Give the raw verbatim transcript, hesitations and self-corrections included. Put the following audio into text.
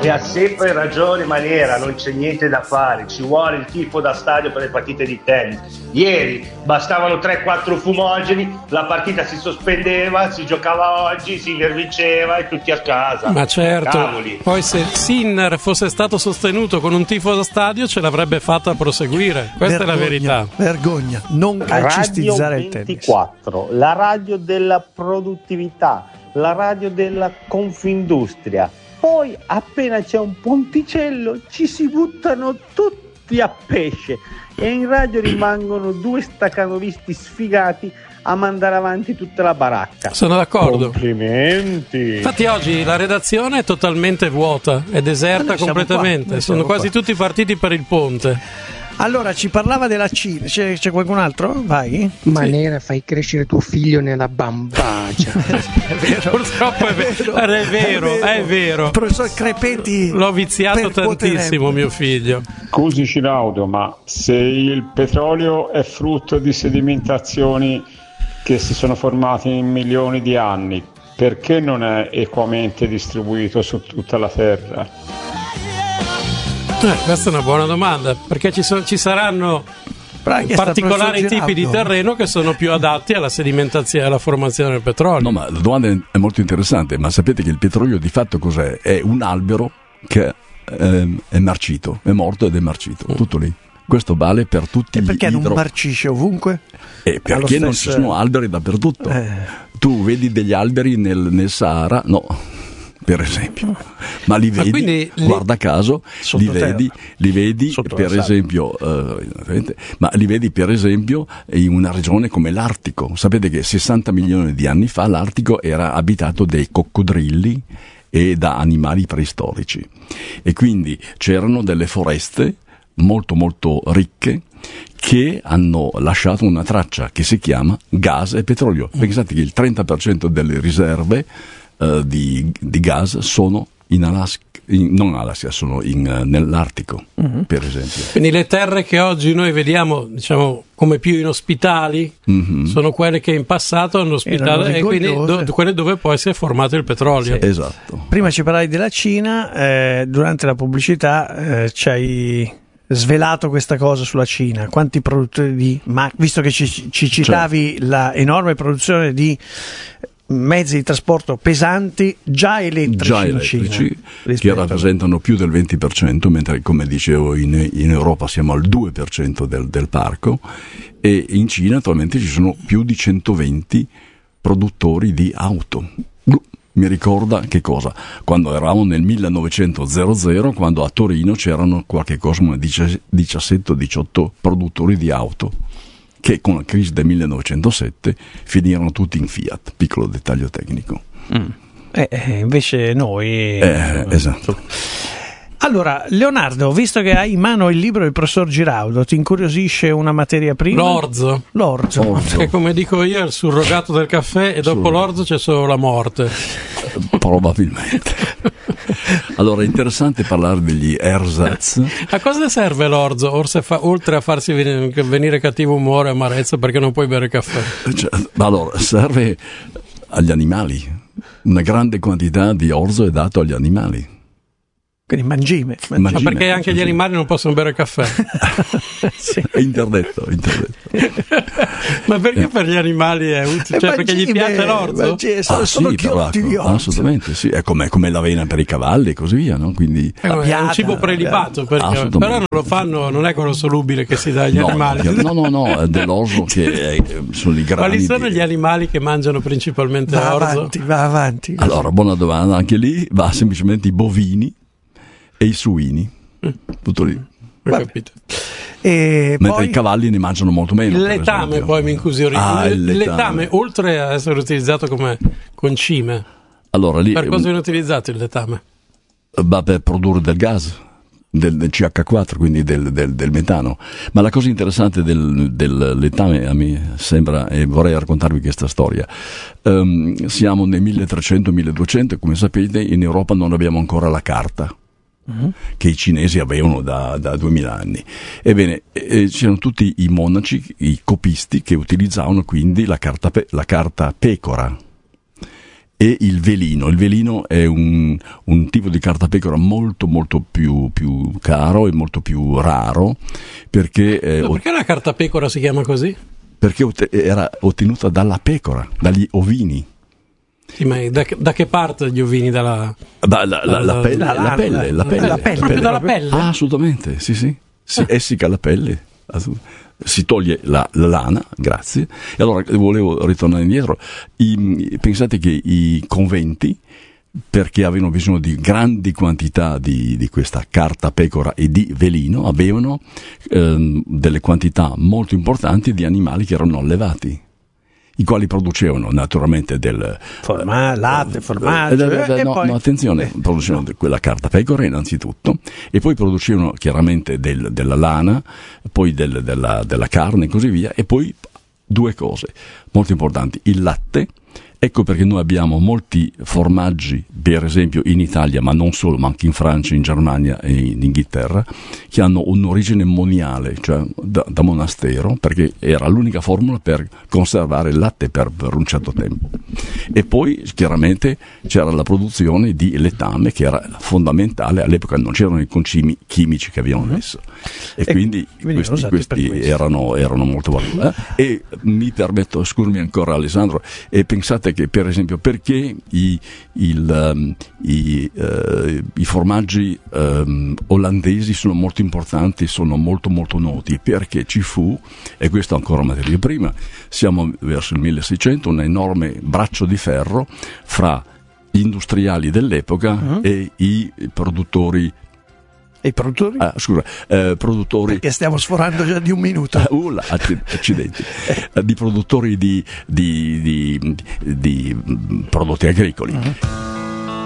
e ha sempre ragione Maniera, non c'è niente da fare, ci vuole il tifo da stadio per le partite di tennis. Ieri bastavano tre quattro fumogeni, la partita si sospendeva, si giocava oggi, si innerviceva e tutti a casa. Ma certo, Cavoli. Poi se Sinner fosse stato sostenuto con un tifo da stadio ce l'avrebbe fatta proseguire, questa vergogna, è la verità. Vergogna, non calcistizzare il tennis. ventiquattro, la radio della produttività, la radio della Confindustria. Poi appena c'è un ponticello ci si buttano tutti a pesce e in radio rimangono due staccanovisti sfigati a mandare avanti tutta la baracca. Sono d'accordo. Complimenti. Infatti oggi la redazione è totalmente vuota, è deserta Noi siamo completamente, qua, noi sono siamo quasi qua. tutti partiti per il ponte. Allora, ci parlava della Cina. C'è, c'è qualcun altro? Vai. Manera, fai crescere tuo figlio nella bambagia. È vero. Purtroppo è vero, è vero, è vero. Professor Crepeti. L'ho viziato percuoterebbe. tantissimo mio figlio. Scusi Ciraudo, ma se il petrolio è frutto di sedimentazioni che si sono formate in milioni di anni, perché non è equamente distribuito su tutta la Terra? Eh, questa è una buona domanda, perché ci, sono, ci saranno particolari tipi di terreno che sono più adatti alla sedimentazione e alla formazione del petrolio. No, ma la domanda è molto interessante, ma sapete che il petrolio di fatto cos'è? È un albero che ehm, è marcito, è morto ed è marcito, mm. tutto lì. Questo vale per tutti e gli perché idro... non marcisce ovunque? E perché Allo non stesso... ci sono alberi dappertutto. Eh. Tu vedi degli alberi nel, nel Sahara? No, per esempio. Ma li vedi, Ma quindi, guarda caso, li vedi, li vedi Sotto per esempio, eh, ma li vedi per esempio in una regione come l'Artico. Sapete che sessanta milioni di anni fa l'Artico era abitato dai coccodrilli e da animali preistorici. E quindi c'erano delle foreste molto molto ricche che hanno lasciato una traccia che si chiama gas e petrolio. Pensate che il trenta per cento delle riserve uh, di, di gas sono in Alaska, in, non Alaska, sono in, uh, nell'Artico, uh-huh. per esempio. Quindi le terre che oggi noi vediamo, diciamo, come più inospitali, uh-huh. sono quelle che in passato hanno ospitato e quindi do, quelle dove poi si è formato il petrolio. Sì, esatto. Prima ci parlavi della Cina, eh, durante la pubblicità eh, ci hai svelato questa cosa sulla Cina. Quanti produttori di ma visto che ci, ci citavi cioè. la enorme produzione di mezzi di trasporto pesanti già elettrici, già elettrici in Cina, che rappresentano più del venti per cento, mentre come dicevo in, in Europa siamo al due per cento del, del parco, e in Cina attualmente ci sono più di centoventi produttori di auto. Mi ricorda che cosa? Quando eravamo nel millenovecento, quando a Torino c'erano qualche cosa come diciassette o diciotto produttori di auto, che con la crisi del millenovecentosette finirono tutti in Fiat. Piccolo dettaglio tecnico. Mm. Eh, invece noi... Eh, esatto. Allora, Leonardo, visto che hai in mano il libro del professor Giraudo, ti incuriosisce una materia prima? L'orzo. L'orzo. Orzo. Che come dico io è il surrogato del caffè e dopo Sur... l'orzo c'è solo la morte. Probabilmente. Allora, è interessante parlare degli ersatz. A cosa serve l'orzo? Orse fa, oltre a farsi venire, venire cattivo umore e amarezza perché non puoi bere caffè? Cioè, allora, serve agli animali. Una grande quantità di orzo è dato agli animali. Quindi mangime, mangime. Ma perché anche gli animali non possono bere caffè? Sì. È interdetto, interdetto. Ma perché eh. per gli animali è utile? Cioè, perché gli piace l'orzo? Mangime, sono, ah, sono sì, chiotti di orzo. Assolutamente, sì. È come, come l'avena per i cavalli e così via, no? Quindi è un piata, cibo prelibato, perché, però non lo fanno, non è quello solubile che si dà agli no, animali. No, no, no, è dell'orzo che è, sono i grani. Quali sono di... gli animali che mangiano principalmente va orzo? Avanti, va avanti. Allora, buona domanda, anche lì va semplicemente i bovini e i suini, tutto lì. Ho capito. E mentre poi... i cavalli ne mangiano molto meno. Il letame poi mi incuriosisce. Ah, il, il letame. letame, oltre a essere utilizzato come concime, allora, lì, per cosa viene utilizzato il letame? Va per produrre del gas, del, del C H quattro, quindi del, del, del metano. Ma la cosa interessante del, del letame a me sembra, e vorrei raccontarvi questa storia, um, siamo nel milletrecento milleduecento e come sapete in Europa non abbiamo ancora la carta. Uh-huh. Che i cinesi avevano da, da duemila anni. Ebbene, eh, c'erano tutti i monaci, i copisti, che utilizzavano quindi la carta, pe- la carta pecora. e il velino. Il velino è un, un tipo di cartapecora molto molto più, più caro e molto più raro, perché eh, no, perché la cartapecora si chiama così? Perché ot- era ottenuta dalla pecora, dagli ovini. Sì, ma da, da che parte gli ovini? Dalla, da, la, la, la, pelle, la, la pelle, la pelle, la pelle, proprio dalla pelle? Ah, assolutamente, sì, sì. Si essica la pelle, si toglie la, la lana, grazie. E allora volevo ritornare indietro. I, pensate che i conventi, perché avevano bisogno di grandi quantità di, di questa carta pecora e di velino, avevano ehm, delle quantità molto importanti di animali che erano allevati, i quali producevano naturalmente del Forma- latte, formaggio. Eh, eh, eh, no, poi... no, attenzione, producevano no. quella carta pecora innanzitutto, e poi producevano chiaramente del, della lana, poi del, della, della carne e così via, e poi due cose molto importanti: il latte. Ecco perché noi abbiamo molti formaggi, per esempio in Italia, ma non solo, ma anche in Francia, in Germania e in Inghilterra, che hanno un'origine moniale, cioè da, da monastero, perché era l'unica formula per conservare il latte per, per un certo tempo. E poi chiaramente c'era la produzione di letame, che era fondamentale. All'epoca non c'erano i concimi chimici che abbiamo messo, e, e quindi, quindi questi, questi erano, erano molto valori. Eh? E mi permetto, scusami ancora Alessandro, e pensate che per esempio perché i, il, um, i, uh, i formaggi um, olandesi sono molto importanti, sono molto molto noti, perché ci fu, e questo ancora materia prima, siamo verso il milleseicento, un enorme braccio di ferro fra gli industriali dell'epoca uh-huh. e i produttori. E i produttori? Ah, scusa, eh, produttori. Perché stiamo sforando già di un minuto. Uh, là, accidenti. eh, di produttori di, di, di, di, di prodotti agricoli. Uh-huh.